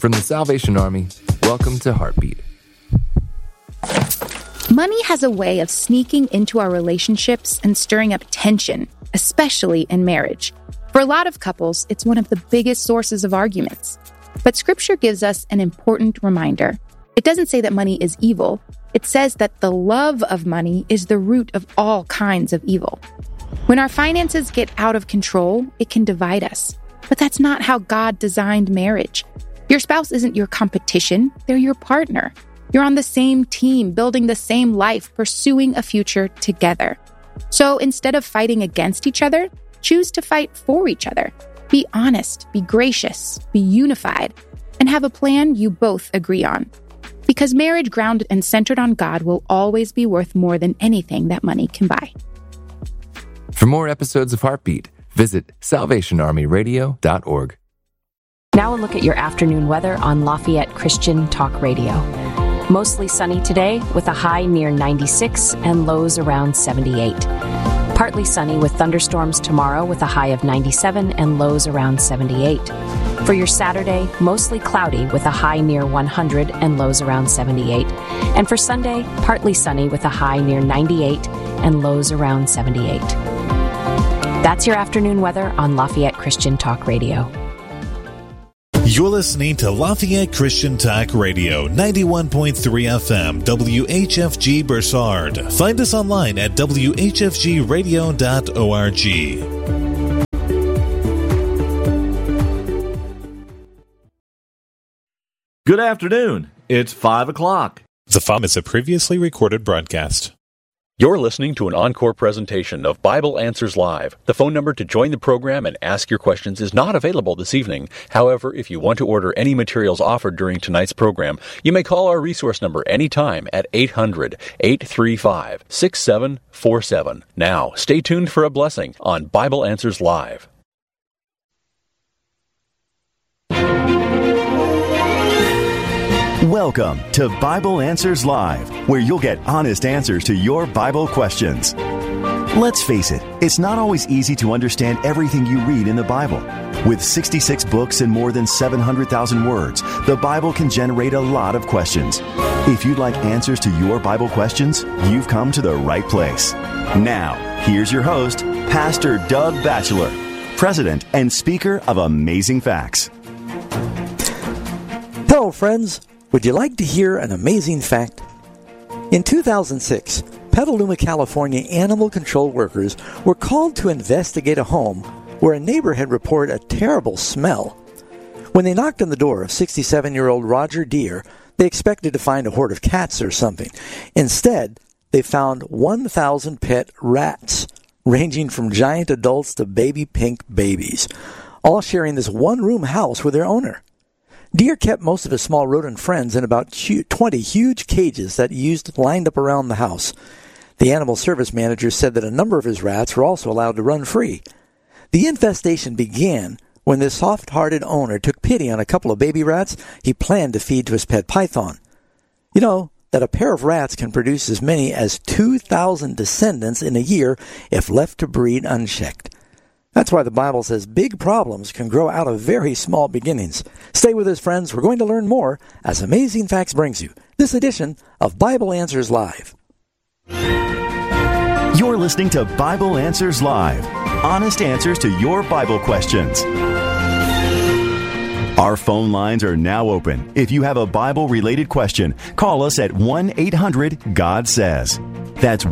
From the Salvation Army, welcome to Heartbeat. Money has a way of sneaking into our relationships and stirring up tension, especially in marriage. For a lot of couples, it's one of the biggest sources of arguments. But Scripture gives us an important reminder. It doesn't say that money is evil. It says that the love of money is the root of all kinds of evil. When our finances get out of control, it can divide us. But that's not how God designed marriage. Your spouse isn't your competition, they're your partner. You're on the same team, building the same life, pursuing a future together. So instead of fighting against each other, choose to fight for each other. Be honest, be gracious, be unified, and have a plan you both agree on. Because marriage grounded and centered on God will always be worth more than anything that money can buy. For more episodes of Heartbeat, visit salvationarmyradio.org. Now a look at your afternoon weather on Lafayette Christian Talk Radio. Mostly sunny today with a high near 96 and lows around 78. Partly sunny with thunderstorms tomorrow with a high of 97 and lows around 78. For your Saturday, mostly cloudy with a high near 100 and lows around 78. And for Sunday, partly sunny with a high near 98 and lows around 78. That's your afternoon weather on Lafayette Christian Talk Radio. You're listening to Lafayette Christian Talk Radio, 91.3 FM, WHFG Bursard. Find us online at whfgradio.org. Good afternoon. It's 5 o'clock. The FOM is a previously recorded broadcast. You're listening to an encore presentation of Bible Answers Live. The phone number to join the program and ask your questions is not available this evening. However, if you want to order any materials offered during tonight's program, you may call our resource number anytime at 800-835-6747. Now, stay tuned for a blessing on Bible Answers Live. Welcome to Bible Answers Live, where you'll get honest answers to your Bible questions. Let's face it, it's not always easy to understand everything you read in the Bible. With 66 books and more than 700,000 words, the Bible can generate a lot of questions. If you'd like answers to your Bible questions, you've come to the right place. Now, here's your host, Pastor Doug Batchelor, President and Speaker of Amazing Facts. Hello, friends. Would you like to hear an amazing fact? In 2006, Petaluma, California animal control workers were called to investigate a home where a neighbor had reported a terrible smell. When they knocked on the door of 67-year-old Roger Deere, they expected to find a horde of cats or something. Instead, they found 1,000 pet rats, ranging from giant adults to baby pink babies, all sharing this one-room house with their owner. Deere kept most of his small rodent friends in about 20 huge cages that he used lined up around the house. The animal service manager said that a number of his rats were also allowed to run free. The infestation began when this soft-hearted owner took pity on a couple of baby rats he planned to feed to his pet python. You know that a pair of rats can produce as many as 2,000 descendants in a year if left to breed unchecked. That's why the Bible says big problems can grow out of very small beginnings. Stay with us, friends. We're going to learn more as Amazing Facts brings you this edition of Bible Answers Live. You're listening to Bible Answers Live, honest answers to your Bible questions. Our phone lines are now open. If you have a Bible-related question, call us at 1-800-GOD-SAYS. That's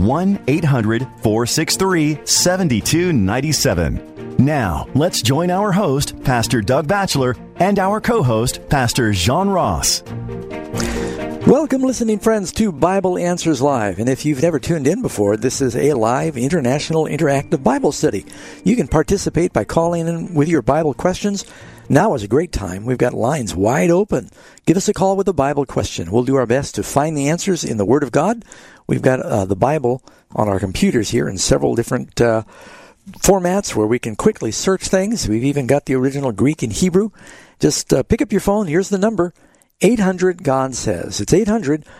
1-800-463-7297. Now, let's join our host, Pastor Doug Batchelor, and our co-host, Pastor Jean Ross. Welcome, listening friends, to Bible Answers Live. And if you've never tuned in before, this is a live international interactive Bible study. You can participate by calling in with your Bible questions. Now is a great time. We've got lines wide open. Give us a call with a Bible question. We'll do our best to find the answers in the Word of God. We've got the Bible on our computers here in several different formats where we can quickly search things. We've even got the original Greek and Hebrew. Just pick up your phone. Here's the number, 800-GOD-SAYS. It's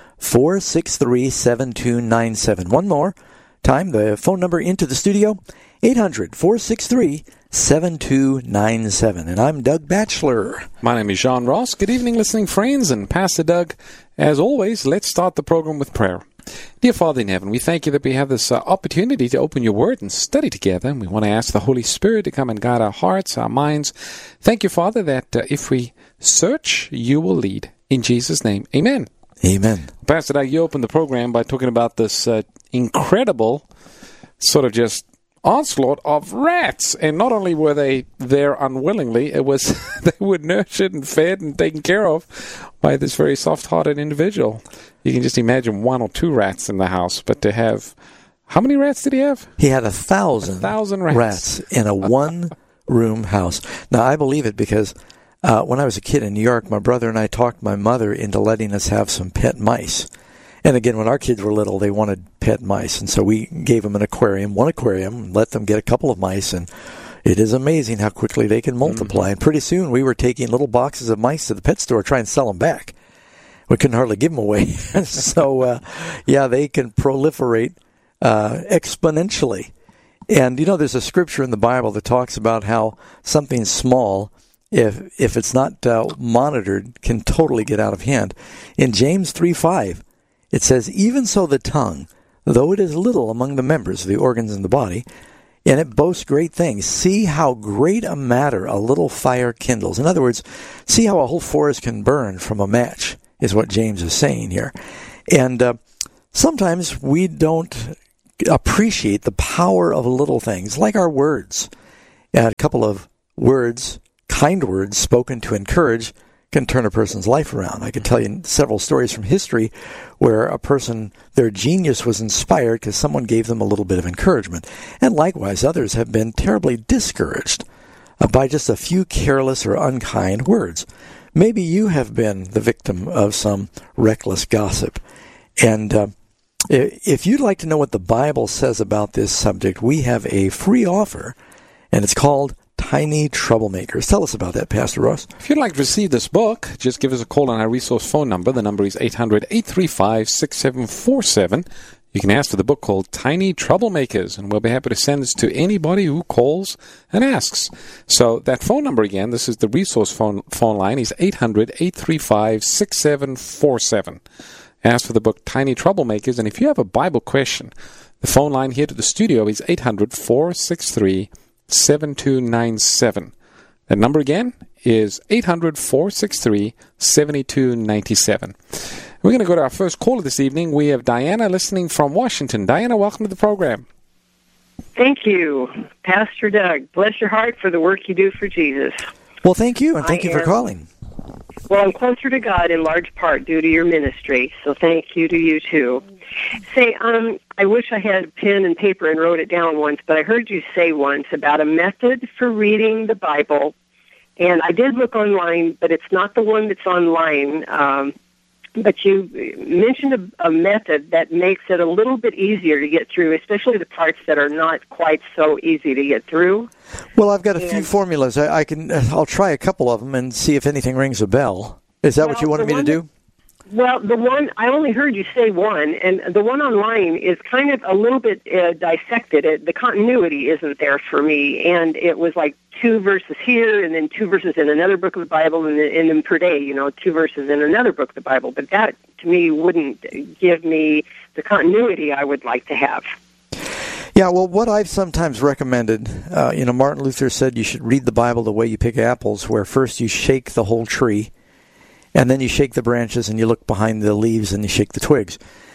800-463-7297. One more time, the phone number into the studio, 800-463-7297. And I'm Doug Batchelor. My name is John Ross. Good evening, listening friends, and Pastor Doug. As always, let's start the program with prayer. Dear Father in heaven, we thank you that we have this opportunity to open your word and study together. And we want to ask the Holy Spirit to come and guide our hearts, our minds. Thank you, Father, that if we search, you will lead. In Jesus' name, amen. Amen. Pastor Doug, you opened the program by talking about this incredible sort of just onslaught of rats. And not only were they there unwillingly, it was they were nurtured and fed and taken care of by this very soft-hearted individual. You can just imagine 1 or 2 rats in the house, but to have, how many rats did he have? He had 1,000 rats in a one-room house. Now, I believe it because when I was a kid in New York, my brother and I talked my mother into letting us have some pet mice. And again, when our kids were little, they wanted pet mice. And so we gave them one aquarium, and let them get a couple of mice. And it is amazing how quickly they can multiply. Mm-hmm. And pretty soon we were taking little boxes of mice to the pet store trying to sell them back. We couldn't hardly give them away. So, they can proliferate exponentially. And, there's a scripture in the Bible that talks about how something small, if it's not monitored, can totally get out of hand. In James 3:5, it says, even so the tongue, though it is little among the members of the organs in the body, and it boasts great things, see how great a matter a little fire kindles. In other words, see how a whole forest can burn from a match, is what James is saying here. And sometimes we don't appreciate the power of little things, like our words. A couple of words, kind words, spoken to encourage, can turn a person's life around. I could tell you several stories from history where a person, their genius was inspired because someone gave them a little bit of encouragement. And likewise, others have been terribly discouraged by just a few careless or unkind words. Maybe you have been the victim of some reckless gossip. And if you'd like to know what the Bible says about this subject, we have a free offer, and it's called Tiny Troublemakers. Tell us about that, Pastor Ross. If you'd like to receive this book, just give us a call on our resource phone number. The number is 800-835-6747. You can ask for the book called Tiny Troublemakers, and we'll be happy to send this to anybody who calls and asks. So that phone number again, this is the resource phone line, is 800-835-6747. Ask for the book Tiny Troublemakers, and if you have a Bible question, the phone line here to the studio is 800-463-7297. That number again is 800-463-7297. We're going to go to our first caller this evening. We have Diana listening from Washington. Diana, welcome to the program. Thank you, Pastor Doug. Bless your heart for the work you do for Jesus. Well, thank you, and thank you for calling. Well, I'm closer to God in large part due to your ministry, so thank you to you, too. Say, I wish I had pen and paper and wrote it down once, but I heard you say once about a method for reading the Bible, and I did look online, but it's not the one that's online. But you mentioned a method that makes it a little bit easier to get through, especially the parts that are not quite so easy to get through. Well, I've got a few formulas. I'll try a couple of them and see if anything rings a bell. Is that what you wanted me to do? Well, the one, I only heard you say one, and the one online is kind of a little bit dissected. The continuity isn't there for me, and it was like 2 verses here, and then 2 verses in another book of the Bible, and then per day, 2 verses in another book of the Bible. But that, to me, wouldn't give me the continuity I would like to have. Yeah, well, what I've sometimes recommended, Martin Luther said you should read the Bible the way you pick apples, where first you shake the whole tree, and then you shake the branches, and you look behind the leaves, and you shake the twigs.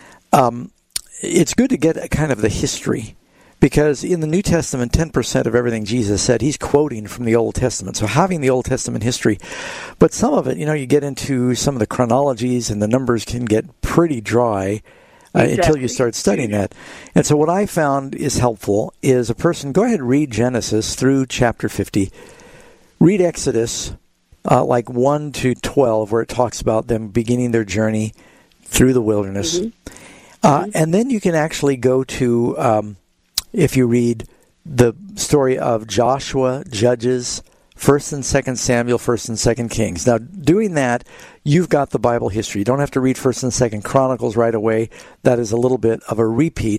It's good to get kind of the history, because in the New Testament, 10% of everything Jesus said, he's quoting from the Old Testament. So having the Old Testament history, but some of it, you get into some of the chronologies, and the numbers can get pretty dry until you start studying that. And so what I found is helpful is a person, go ahead and read Genesis through chapter 50. Read Exodus, like 1 to 12, where it talks about them beginning their journey through the wilderness. Mm-hmm. And then you can actually go to, if you read the story of Joshua, Judges, 1st and 2nd Samuel, 1st and 2nd Kings. Now, doing that, you've got the Bible history. You don't have to read 1st and 2nd Chronicles right away. That is a little bit of a repeat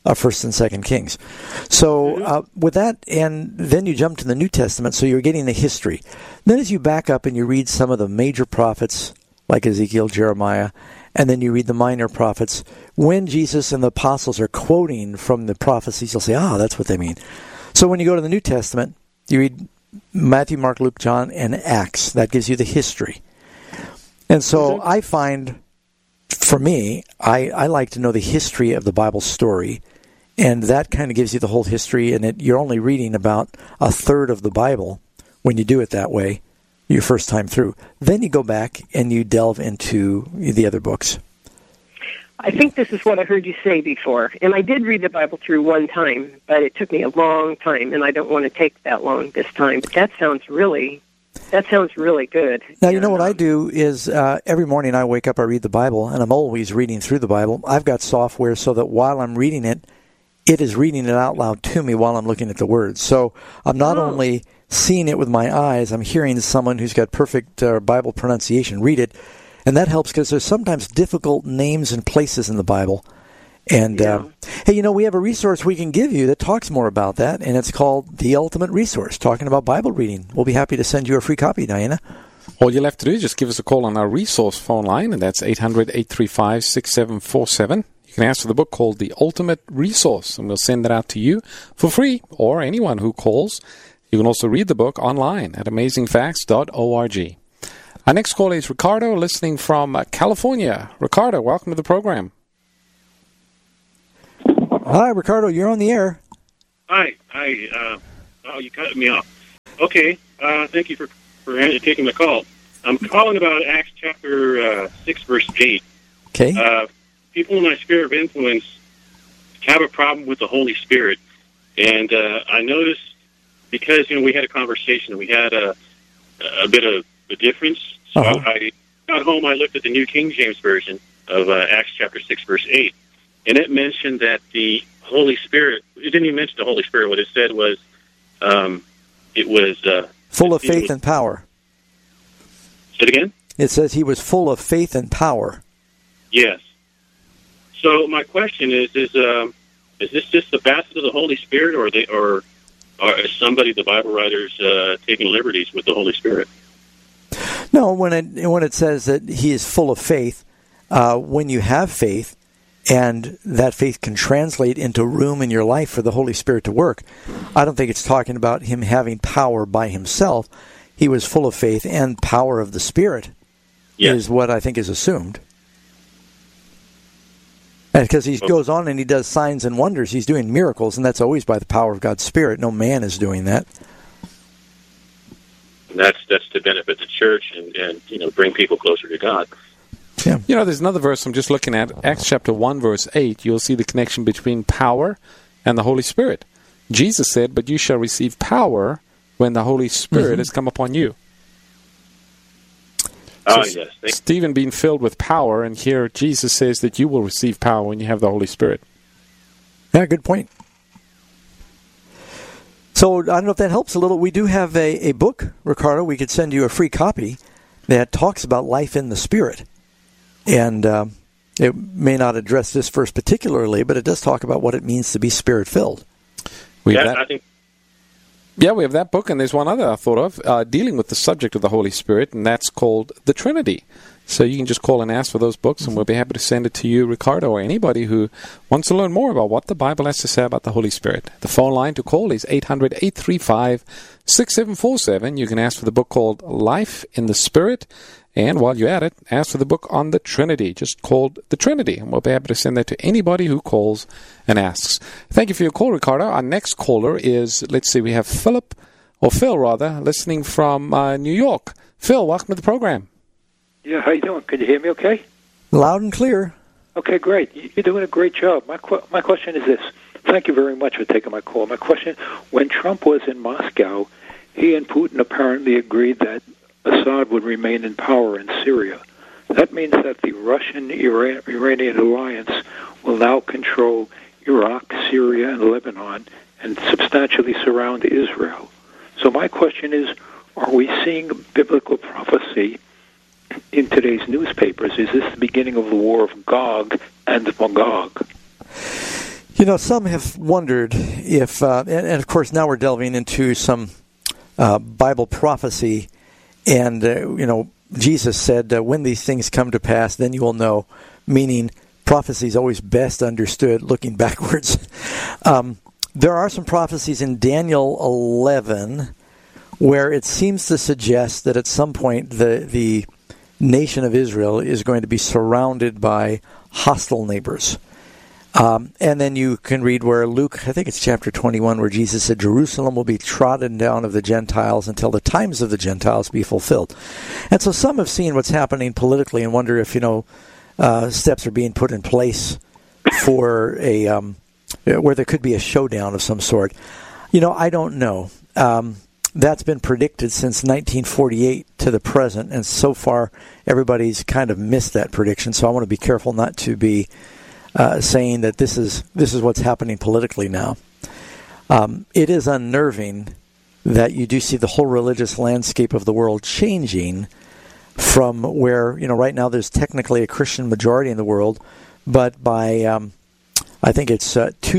First and Second Kings. So with that, and then you jump to the New Testament, so you're getting the history. Then as you back up and you read some of the major prophets, like Ezekiel, Jeremiah, and then you read the minor prophets, when Jesus and the apostles are quoting from the prophecies, you'll say, that's what they mean. So when you go to the New Testament, you read Matthew, Mark, Luke, John, and Acts. That gives you the history. And so I find, for me, I like to know the history of the Bible story, and that kind of gives you the whole history, and you're only reading about a third of the Bible when you do it that way, your first time through. Then you go back and you delve into the other books. I think this is what I heard you say before, and I did read the Bible through one time, but it took me a long time, and I don't want to take that long this time. But that sounds really good. Now, you know what I do is every morning I wake up, I read the Bible, and I'm always reading through the Bible. I've got software so that while I'm reading it, it is reading it out loud to me while I'm looking at the words. So I'm not only seeing it with my eyes, I'm hearing someone who's got perfect Bible pronunciation read it, and that helps because there's sometimes difficult names and places in the Bible. And, hey, we have a resource we can give you that talks more about that, and it's called The Ultimate Resource, talking about Bible reading. We'll be happy to send you a free copy, Diana. All you'll have to do is just give us a call on our resource phone line, and that's 800-835-6747. You can ask for the book called The Ultimate Resource, and we'll send that out to you for free, or anyone who calls. You can also read the book online at amazingfacts.org. Our next caller is Ricardo, listening from California. Ricardo, welcome to the program. Hi, Ricardo. You're on the air. Hi. You cut me off. Okay. Thank you for taking the call. I'm calling about Acts chapter 6, verse 8. Okay. People in my sphere of influence have a problem with the Holy Spirit. And I noticed, because, we had a conversation, we had a bit of a difference. So I got home, I looked at the New King James Version of Acts chapter 6, verse 8. And it mentioned that the Holy Spirit, it didn't even mention the Holy Spirit. What it said was, it was... full of faith and power. Say it again? It says he was full of faith and power. Yes. So my question is this just the facet of the Holy Spirit, or is somebody, the Bible writers, taking liberties with the Holy Spirit? No, when it says that he is full of faith, when you have faith, and that faith can translate into room in your life for the Holy Spirit to work, I don't think it's talking about him having power by himself. He was full of faith and power of the Spirit, is what I think is assumed. And because he goes on and he does signs and wonders, he's doing miracles, and that's always by the power of God's Spirit. No man is doing that. And that's to benefit the church and bring people closer to God. Yeah. There's another verse I'm just looking at, Acts chapter 1, verse 8. You'll see the connection between power and the Holy Spirit. Jesus said, "But you shall receive power when the Holy Spirit has come upon you." Yes. Stephen being filled with power, and here Jesus says that you will receive power when you have the Holy Spirit. Yeah, good point. So I don't know if that helps a little. We do have a book, Ricardo. We could send you a free copy that talks about life in the Spirit. And it may not address this verse particularly, but it does talk about what it means to be Spirit-filled. We have that book, and there's one other I thought of, dealing with the subject of the Holy Spirit, and that's called The Trinity. So you can just call and ask for those books, and we'll be happy to send it to you, Ricardo, or anybody who wants to learn more about what the Bible has to say about the Holy Spirit. The phone line to call is 800-835-6747. You can ask for the book called Life in the Spirit. And while you're at it, ask for the book on the Trinity, just called The Trinity. And we'll be able to send that to anybody who calls and asks. Thank you for your call, Ricardo. Our next caller is, we have Phil, listening from New York. Phil, welcome to the program. Yeah, how you doing? Can you hear me okay? Loud and clear. Okay, great. You're doing a great job. My question is this. Thank you very much for taking my call. My question, when Trump was in Moscow, he and Putin apparently agreed that Assad would remain in power in Syria. That means that the Russian-Iranian alliance will now control Iraq, Syria, and Lebanon, and substantially surround Israel. So my question is, are we seeing biblical prophecy in today's newspapers? Is this the beginning of the war of Gog and Magog? Some have wondered if, and of course now we're delving into some Bible prophecy, and, Jesus said, when these things come to pass, then you will know, meaning prophecy is always best understood looking backwards. There are some prophecies in Daniel 11 where it seems to suggest that at some point the nation of Israel is going to be surrounded by hostile neighbors. And then you can read where Luke, I think it's chapter 21, where Jesus said, Jerusalem will be trodden down of the Gentiles until the times of the Gentiles be fulfilled. And so some have seen what's happening politically and wonder if, steps are being put in place for where there could be a showdown of some sort. I don't know. That's been predicted since 1948 to the present, and so far everybody's kind of missed that prediction. So I want to be careful not to be saying that this is what's happening politically now. It is unnerving that you do see the whole religious landscape of the world changing from where, right now there's technically a Christian majority in the world, but by, I think it's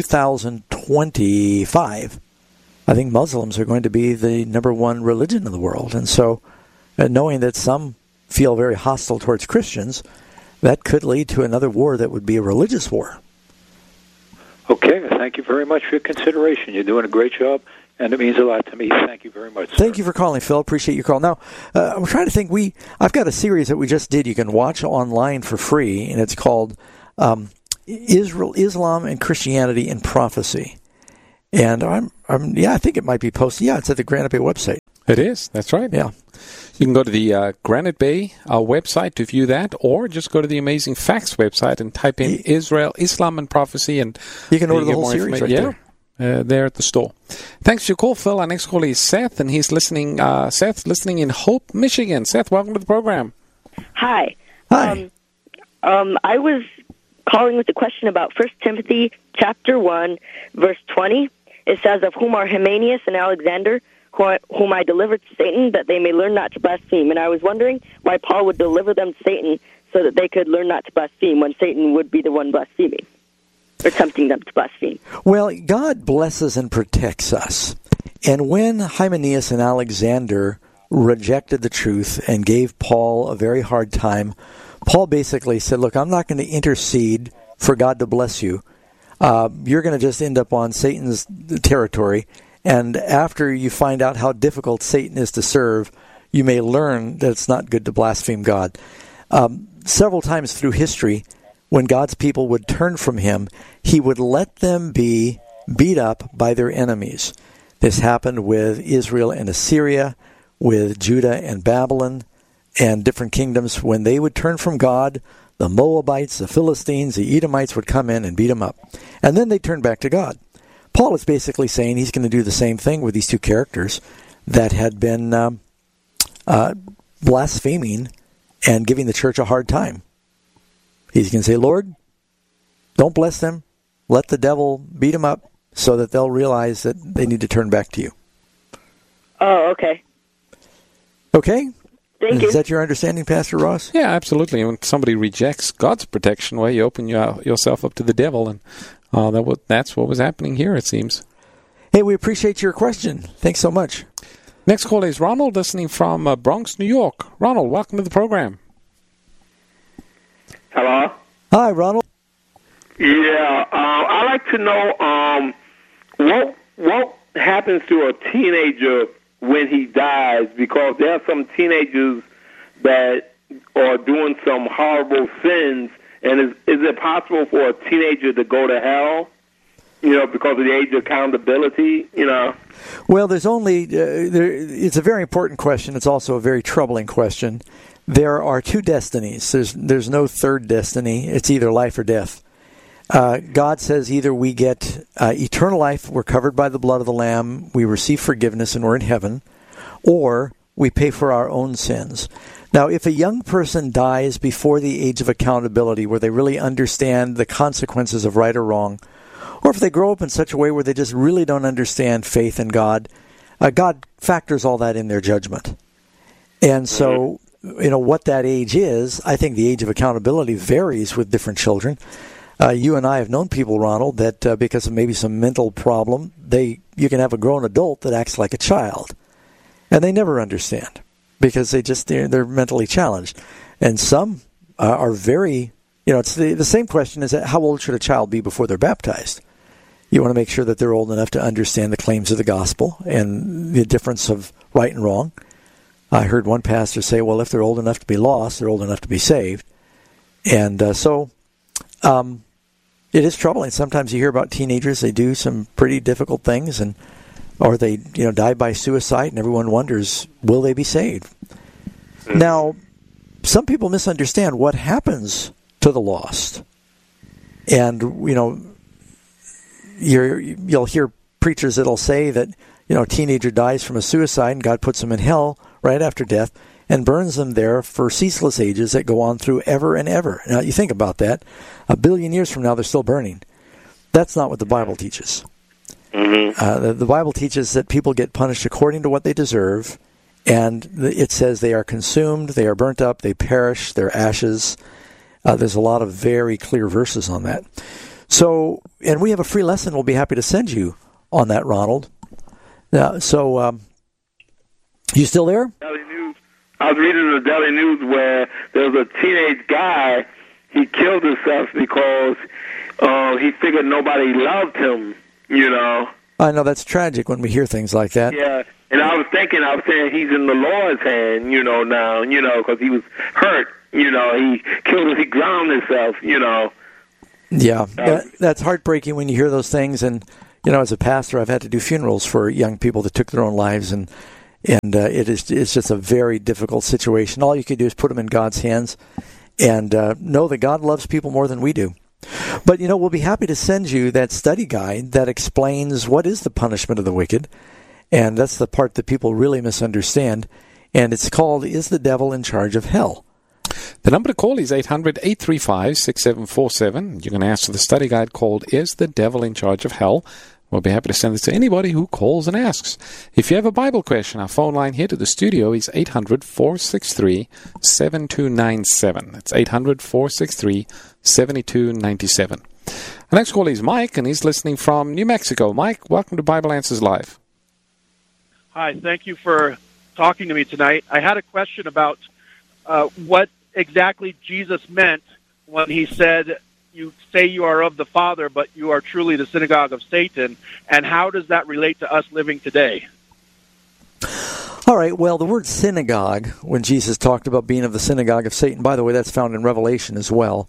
2025, I think Muslims are going to be the number one religion in the world. And so knowing that some feel very hostile towards Christians, that could lead to another war that would be a religious war. Okay, thank you very much for your consideration. You're doing a great job, and it means a lot to me. Thank you very much, sir. Thank you for calling, Phil. Appreciate your call. Now, I'm trying to think. I've got a series that we just did. You can watch online for free, and it's called Islam and Christianity in Prophecy. And I think it might be posted. Yeah, it's at the Granite Bay website. It is. That's right. Yeah. You can go to the Granite Bay website to view that, or just go to the Amazing Facts website and type in Israel, Islam, and Prophecy, and you can order the whole series right there. There at the store. Thanks for your call, Phil. Our next call is Seth, and he's listening. Seth's listening in Hope, Michigan. Seth, welcome to the program. Hi. Hi. I was calling with a question about 1 Timothy chapter 1, verse 20. It says, of whom are Hymenaeus and Alexander, whom I delivered to Satan, that they may learn not to blaspheme. And I was wondering why Paul would deliver them to Satan so that they could learn not to blaspheme when Satan would be the one blaspheming or tempting them to blaspheme. Well, God blesses and protects us. And when Hymenaeus and Alexander rejected the truth and gave Paul a very hard time, Paul basically said, look, I'm not going to intercede for God to bless you. You're going to just end up on Satan's territory. And after you find out how difficult Satan is to serve, you may learn that it's not good to blaspheme God. Several times through history, when God's people would turn from him, he would let them be beat up by their enemies. This happened with Israel and Assyria, with Judah and Babylon, and different kingdoms. When they would turn from God, the Moabites, the Philistines, the Edomites would come in and beat them up. And then they'd turn back to God. Paul is basically saying he's going to do the same thing with these two characters that had been blaspheming and giving the church a hard time. He's going to say, Lord, don't bless them. Let the devil beat them up so that they'll realize that they need to turn back to you. Oh, okay. Okay? Thank you. Is that your understanding, Pastor Ross? Yeah, absolutely. When somebody rejects God's protection, well, you open yourself up to the devil, and that's what was happening here, it seems. Hey, we appreciate your question. Thanks so much. Next call is Ronald, listening from Bronx, New York. Ronald, welcome to the program. Hello? Hi, Ronald. Yeah, I'd like to know what happens to a teenager when he dies, because there are some teenagers that are doing some horrible sins, and is it possible for a teenager to go to hell, because of the age of accountability, Well, there's only, it's a very important question. It's also a very troubling question. There are two destinies. There's no third destiny. It's either life or death. God says either we get eternal life, we're covered by the blood of the Lamb, we receive forgiveness and we're in heaven, or we pay for our own sins. Now, if a young person dies before the age of accountability, where they really understand the consequences of right or wrong, or if they grow up in such a way where they just really don't understand faith in God, God factors all that in their judgment. And so, what that age is, I think the age of accountability varies with different children. You and I have known people, Ronald, that because of maybe some mental problem, you can have a grown adult that acts like a child, and they never understand because they're mentally challenged. And some are very, it's the same question as how old should a child be before they're baptized? You want to make sure that they're old enough to understand the claims of the gospel and the difference of right and wrong. I heard one pastor say, well, if they're old enough to be lost, they're old enough to be saved. And it is troubling. Sometimes you hear about teenagers, they do some pretty difficult things, or they die by suicide, and everyone wonders, will they be saved? Now, some people misunderstand what happens to the lost. And, you'll hear preachers that'll say that, a teenager dies from a suicide and God puts them in hell right after death and burns them there for ceaseless ages that go on through ever and ever. Now, you think about that. 1 billion years from now, they're still burning. That's not what the Bible teaches. Mm-hmm. The Bible teaches that people get punished according to what they deserve, and it says they are consumed, they are burnt up, they perish, they're ashes. There's a lot of very clear verses on that. So, and we have a free lesson we'll be happy to send you on that, Ronald. You still there? I was reading the Daily News where there was a teenage guy, he killed himself because he figured nobody loved him, I know, that's tragic when we hear things like that. Yeah, and I was saying he's in the Lord's hand, now, because he was hurt, he drowned himself, Yeah, that's heartbreaking when you hear those things. And, as a pastor, I've had to do funerals for young people that took their own lives, and it's just a very difficult situation. All you can do is put them in God's hands and know that God loves people more than we do. But, we'll be happy to send you that study guide that explains what is the punishment of the wicked. And that's the part that people really misunderstand. And it's called, Is the Devil in Charge of Hell? The number to call is 800-835-6747. You can ask for the study guide called Is the Devil in Charge of Hell? We'll be happy to send this to anybody who calls and asks. If you have a Bible question, our phone line here to the studio is 800-463-7297. That's 800-463-7297. Our next call is Mike, and he's listening from New Mexico. Mike, welcome to Bible Answers Live. Hi, thank you for talking to me tonight. I had a question about what exactly Jesus meant when he said, you say you are of the Father, but you are truly the synagogue of Satan, and how does that relate to us living today? All right, well, the word synagogue, when Jesus talked about being of the synagogue of Satan, by the way, that's found in Revelation as well,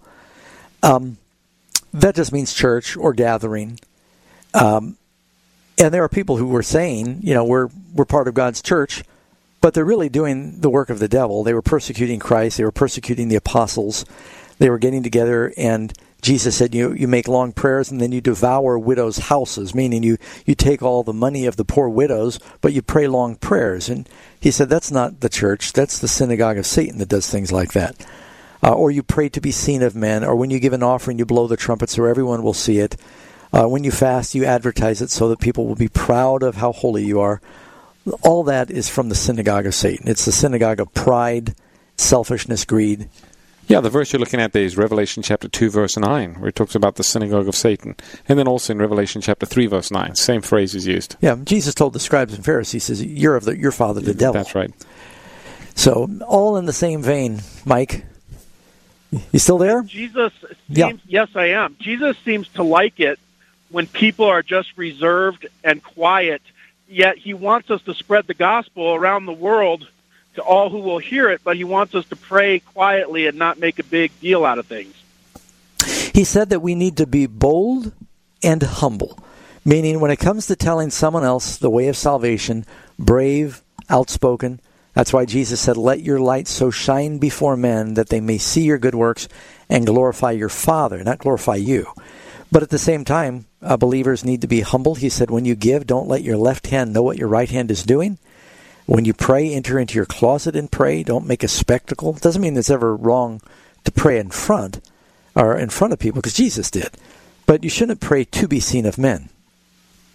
that just means church or gathering. And there are people who were saying, we're part of God's church, but they're really doing the work of the devil. They were persecuting Christ. They were persecuting the apostles. They were getting together, and Jesus said, you make long prayers, and then you devour widows' houses, meaning you take all the money of the poor widows, but you pray long prayers. And he said, that's not the church. That's the synagogue of Satan that does things like that. Or you pray to be seen of men, or when you give an offering, you blow the trumpet so everyone will see it. When you fast, you advertise it so that people will be proud of how holy you are. All that is from the synagogue of Satan. It's the synagogue of pride, selfishness, greed. Yeah, the verse you're looking at there is Revelation chapter 2, verse 9, where it talks about the synagogue of Satan. And then also in Revelation chapter 3, verse 9, same phrase is used. Yeah, Jesus told the scribes and Pharisees, he says, you're of your father, the devil. That's right. So, all in the same vein, Mike. You still there? Jesus seems, Yes, I am. Jesus seems to like it when people are just reserved and quiet, yet he wants us to spread the gospel around the world to all who will hear it, but he wants us to pray quietly and not make a big deal out of things. He said that we need to be bold and humble, meaning when it comes to telling someone else the way of salvation, brave, outspoken. That's why Jesus said, let your light so shine before men that they may see your good works and glorify your Father, not glorify you. But at the same time, believers need to be humble. He said, when you give, don't let your left hand know what your right hand is doing. When you pray, enter into your closet and pray. Don't make a spectacle. It doesn't mean it's ever wrong to pray in front of people, because Jesus did. But you shouldn't pray to be seen of men.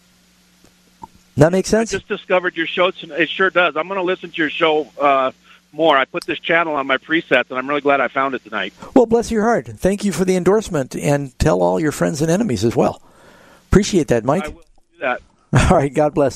That makes sense? I just discovered your show tonight. It sure does. I'm going to listen to your show more. I put this channel on my presets, and I'm really glad I found it tonight. Well, bless your heart. Thank you for the endorsement, and tell all your friends and enemies as well. Appreciate that, Mike. I will do that. All right, God bless.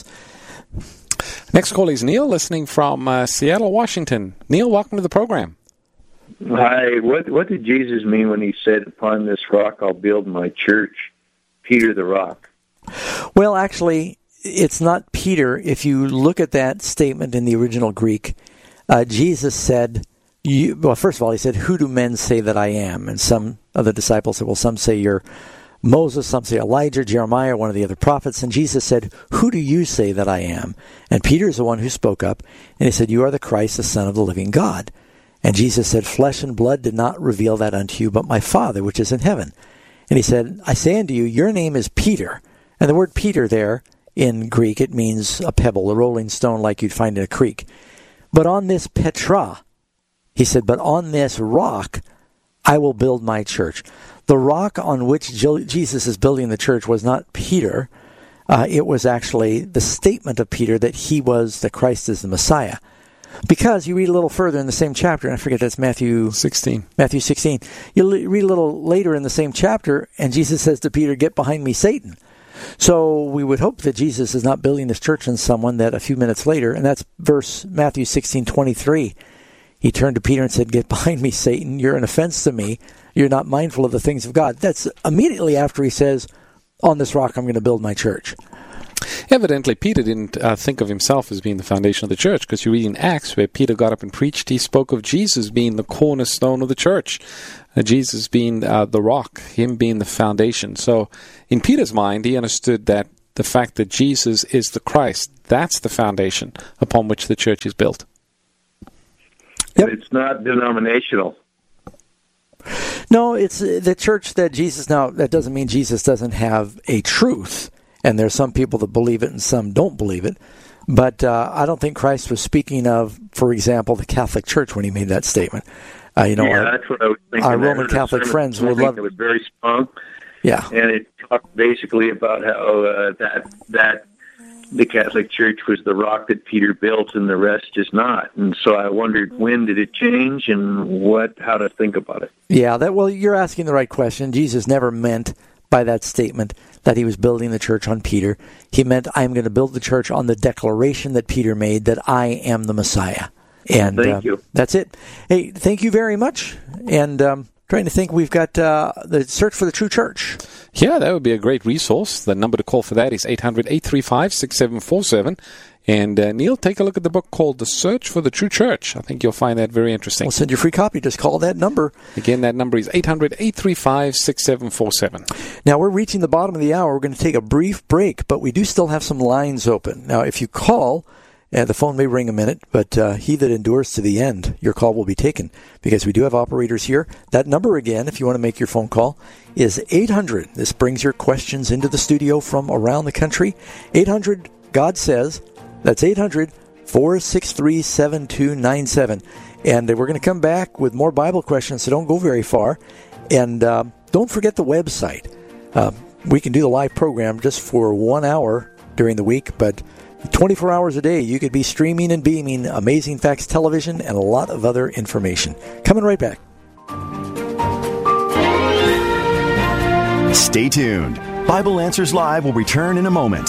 Next call is Neil, listening from Seattle, Washington. Neil, welcome to the program. Hi. What did Jesus mean when he said, "Upon this rock I'll build my church"? Peter the rock. Well, actually, it's not Peter. If you look at that statement in the original Greek, Jesus said, first of all, he said, "Who do men say that I am?" And some of the disciples said, well, some say you're Moses, some say Elijah, Jeremiah, one of the other prophets. And Jesus said, "Who do you say that I am?" And Peter is the one who spoke up, and he said, "You are the Christ, the Son of the living God." And Jesus said, "Flesh and blood did not reveal that unto you, but my Father which is in heaven." And he said, "I say unto you, your name is Peter." And the word Peter there in Greek, it means a pebble, a rolling stone like you'd find in a creek. "But on this Petra," he said, "but on this rock I will build my church." The rock on which Jesus is building the church was not Peter. It was actually the statement of Peter that he was, that Christ is the Messiah. Because you read a little further in the same chapter, and I forget that's Matthew 16. Matthew 16. You read a little later in the same chapter, and Jesus says to Peter, "Get behind me, Satan." So we would hope that Jesus is not building this church on someone that a few minutes later, and that's Matthew 16:23. He turned to Peter and said, "Get behind me, Satan. You're an offense to me. You're not mindful of the things of God." That's immediately after he says, "On this rock I'm going to build my church." Evidently, Peter didn't think of himself as being the foundation of the church, because you read in Acts where Peter got up and preached, he spoke of Jesus being the cornerstone of the church, Jesus being the rock, him being the foundation. So in Peter's mind, he understood that the fact that Jesus is the Christ, that's the foundation upon which the church is built. Yep. It's not denominational. No, it's the church that Jesus... Now, that doesn't mean Jesus doesn't have a truth. And there's some people that believe it and some don't believe it. But I don't think Christ was speaking of, for example, the Catholic Church when he made that statement. That's what I was thinking. Our Roman Catholic friends would love... It was very strong. Yeah. And it talked basically about how that the Catholic Church was the rock that Peter built and the rest is not. And so I wondered, when did it change and how to think about it? Yeah, well, you're asking the right question. Jesus never meant by that statement that he was building the church on Peter. He meant, "I am going to build the church on the declaration that Peter made that I am the Messiah." And thank you. That's it. Hey, thank you very much. And trying to think, we've got the Search for the True Church. Yeah, that would be a great resource. The number to call for that is 800-835-6747. And Neil, take a look at the book called The Search for the True Church. I think you'll find that very interesting. We'll send you a free copy. Just call that number. Again, that number is 800-835-6747. Now, we're reaching the bottom of the hour. We're going to take a brief break, but we do still have some lines open. Now, if you call, the phone may ring a minute, but he that endures to the end, your call will be taken, because we do have operators here. That number again, if you want to make your phone call, is 800. This brings your questions into the studio from around the country. 800, God says. That's 800-463-7297. And we're going to come back with more Bible questions, so don't go very far. And don't forget the website. We can do the live program just for 1 hour during the week, but 24 hours a day, you could be streaming and beaming Amazing Facts Television and a lot of other information. Coming right back. Stay tuned. Bible Answers Live will return in a moment.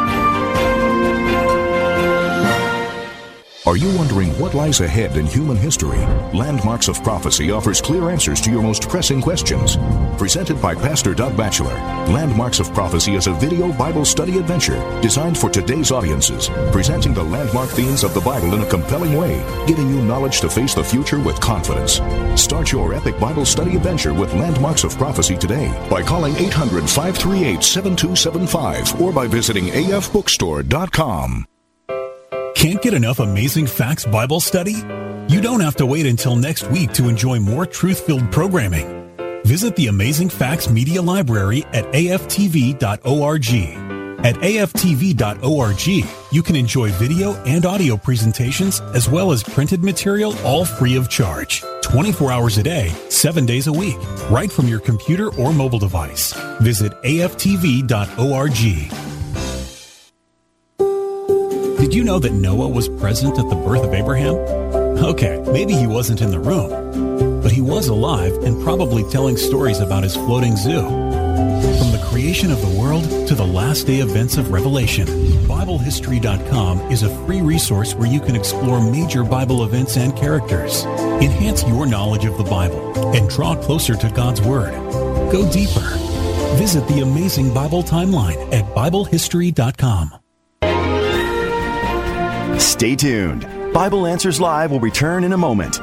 Are you wondering what lies ahead in human history? Landmarks of Prophecy offers clear answers to your most pressing questions. Presented by Pastor Doug Batchelor, Landmarks of Prophecy is a video Bible study adventure designed for today's audiences, presenting the landmark themes of the Bible in a compelling way, giving you knowledge to face the future with confidence. Start your epic Bible study adventure with Landmarks of Prophecy today by calling 800-538-7275 or by visiting afbookstore.com. Can't get enough Amazing Facts Bible study? You don't have to wait until next week to enjoy more truth-filled programming. Visit the Amazing Facts Media Library at aftv.org. At aftv.org, you can enjoy video and audio presentations as well as printed material, all free of charge. 24 hours a day, 7 days a week, right from your computer or mobile device. Visit aftv.org. Did you know that Noah was present at the birth of Abraham? Okay, maybe he wasn't in the room, but he was alive and probably telling stories about his floating zoo. From the creation of the world to the last day events of Revelation, BibleHistory.com is a free resource where you can explore major Bible events and characters. Enhance your knowledge of the Bible and draw closer to God's Word. Go deeper. Visit the Amazing Bible Timeline at BibleHistory.com. Stay tuned. Bible Answers Live will return in a moment.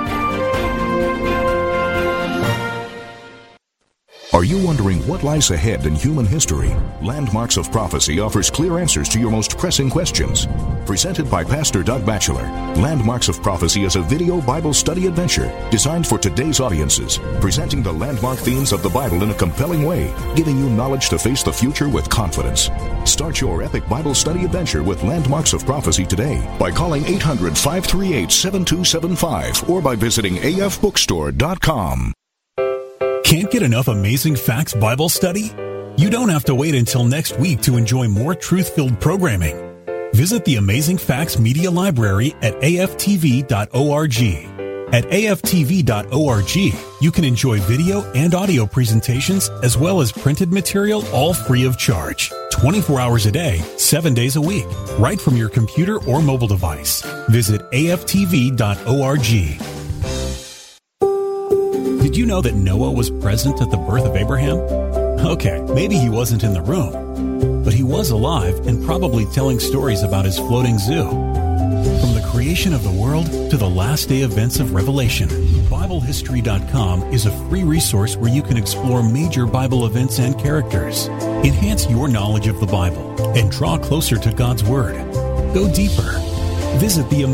Are you wondering what lies ahead in human history? Landmarks of Prophecy offers clear answers to your most pressing questions. Presented by Pastor Doug Batchelor, Landmarks of Prophecy is a video Bible study adventure designed for today's audiences, presenting the landmark themes of the Bible in a compelling way, giving you knowledge to face the future with confidence. Start your epic Bible study adventure with Landmarks of Prophecy today by calling 800-538-7275 or by visiting afbookstore.com. Can't get enough Amazing Facts Bible study? You don't have to wait until next week to enjoy more truth-filled programming. Visit the Amazing Facts Media Library at aftv.org. At aftv.org, you can enjoy video and audio presentations as well as printed material, all free of charge. 24 hours a day, 7 days a week, right from your computer or mobile device. Visit aftv.org. Did you know that Noah was present at the birth of Abraham? Okay, maybe he wasn't in the room, but he was alive and probably telling stories about his floating zoo. From the creation of the world to the last day events of Revelation, BibleHistory.com is a free resource where you can explore major Bible events and characters. Enhance your knowledge of the Bible and draw closer to God's Word. Go deeper. Visit the